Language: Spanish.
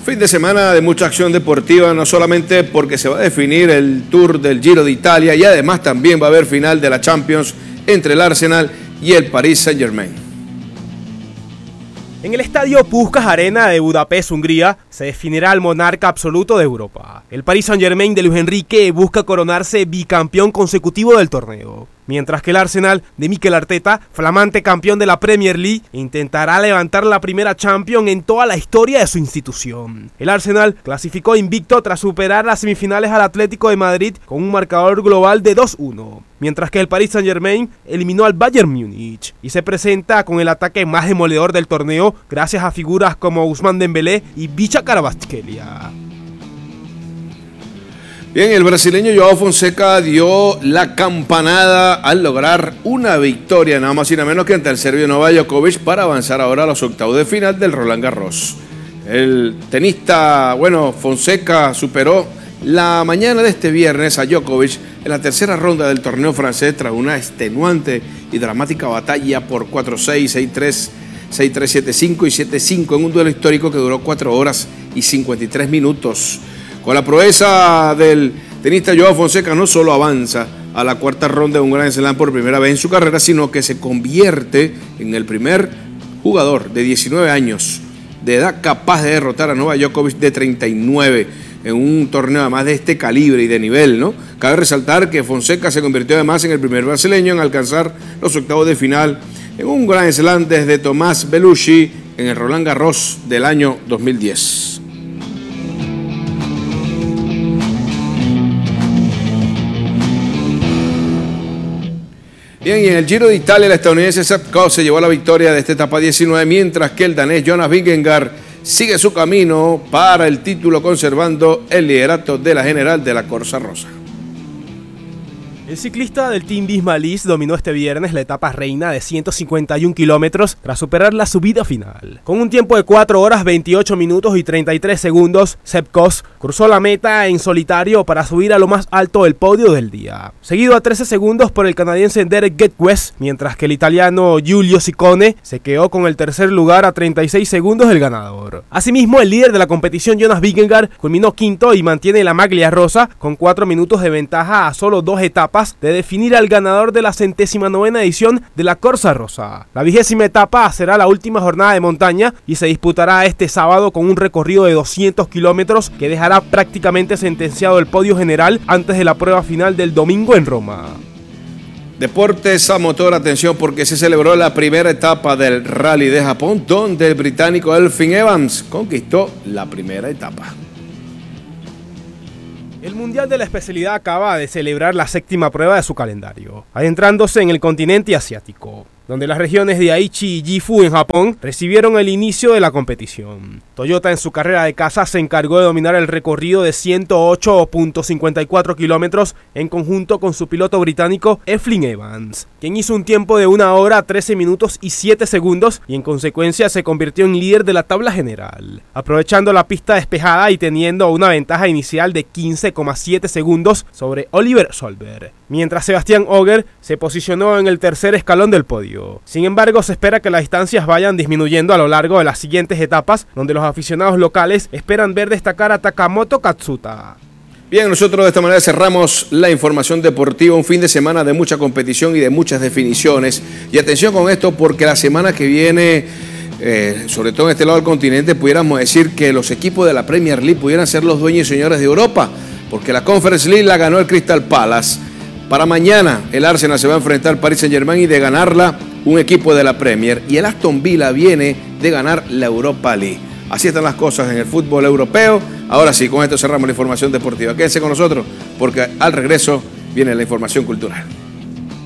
Fin de semana de mucha acción deportiva, no solamente porque se va a definir el Tour del Giro de Italia y además también va a haber final de la Champions entre el Arsenal y el Paris Saint-Germain. En el estadio Puskás Arena de Budapest, Hungría, se definirá el monarca absoluto de Europa. El Paris Saint-Germain de Luis Enrique busca coronarse bicampeón consecutivo del torneo, mientras que el Arsenal de Mikel Arteta, flamante campeón de la Premier League, intentará levantar la primera Champions en toda la historia de su institución. El Arsenal clasificó invicto tras superar las semifinales al Atlético de Madrid con un marcador global de 2-1. Mientras que el Paris Saint-Germain eliminó al Bayern Múnich y se presenta con el ataque más demoledor del torneo gracias a figuras como Ousmane Dembélé y Vicha Kvaratskhelia. Bien, el brasileño Joao Fonseca dio la campanada al lograr una victoria nada más y nada menos que ante el serbio Novak Djokovic para avanzar ahora a los octavos de final del Roland Garros. El tenista, Fonseca superó la mañana de este viernes a Djokovic en la tercera ronda del torneo francés tras una extenuante y dramática batalla por 4-6, 6-3, 6-3, 7-5 y 7-5 en un duelo histórico que duró 4 horas y 53 minutos. Con la proeza del tenista Joao Fonseca no solo avanza a la cuarta ronda de un Grand Slam por primera vez en su carrera, sino que se convierte en el primer jugador de 19 años de edad capaz de derrotar a Novak Djokovic de 39 en un torneo además de este calibre y de nivel, ¿no? Cabe resaltar que Fonseca se convirtió además en el primer brasileño en alcanzar los octavos de final en un Grand Slam desde Tomás Bellucci en el Roland Garros del año 2010. Bien, y en el Giro de Italia, el estadounidense Sepp Kuss se llevó la victoria de esta etapa 19, mientras que el danés Jonas Vingegaard sigue su camino para el título conservando el liderato de la general de la Corsa Rosa. El ciclista del Team Visma-Lease dominó este viernes la etapa reina de 151 kilómetros tras superar la subida final. Con un tiempo de 4 horas 28 minutos y 33 segundos, Sepp Kuss cruzó la meta en solitario para subir a lo más alto del podio del día, seguido a 13 segundos por el canadiense Derek Getquest, mientras que el italiano Giulio Ciccone se quedó con el tercer lugar a 36 segundos del ganador. Asimismo, el líder de la competición Jonas Vingegaard culminó quinto y mantiene la maglia rosa con 4 minutos de ventaja a solo 2 etapas de definir al ganador de la 109ª edición de la Corsa Rosa. La 20ª etapa será la última jornada de montaña y se disputará este sábado con un recorrido de 200 kilómetros que dejará prácticamente sentenciado el podio general antes de la prueba final del domingo en Roma. Deportes a motor, atención porque se celebró la primera etapa del Rally de Japón donde el británico Elfyn Evans conquistó la primera etapa. El Mundial de la Especialidad acaba de celebrar la 7ª prueba de su calendario, adentrándose en el continente asiático, donde las regiones de Aichi y Gifu en Japón recibieron el inicio de la competición. Toyota en su carrera de casa se encargó de dominar el recorrido de 108.54 kilómetros en conjunto con su piloto británico Elfyn Evans, quien hizo un tiempo de 1 hora 13 minutos y 7 segundos y en consecuencia se convirtió en líder de la tabla general, aprovechando la pista despejada y teniendo una ventaja inicial de 15,7 segundos sobre Oliver Solberg, mientras Sebastián Ogier se posicionó en el tercer escalón del podio. Sin embargo, se espera que las distancias vayan disminuyendo a lo largo de las siguientes etapas, donde los aficionados locales esperan ver destacar a Takamoto Katsuta. Bien, nosotros de esta manera cerramos la información deportiva, un fin de semana de mucha competición y de muchas definiciones. Y atención con esto porque la semana que viene, sobre todo en este lado del continente, pudiéramos decir que los equipos de la Premier League pudieran ser los dueños y señores de Europa, porque la Conference League la ganó el Crystal Palace. Para mañana el Arsenal se va a enfrentar al Paris Saint-Germain y de ganarla un equipo de la Premier, y el Aston Villa viene de ganar la Europa League. Así están las cosas en el fútbol europeo. Ahora sí, con esto cerramos la información deportiva. Quédense con nosotros porque al regreso viene la información cultural.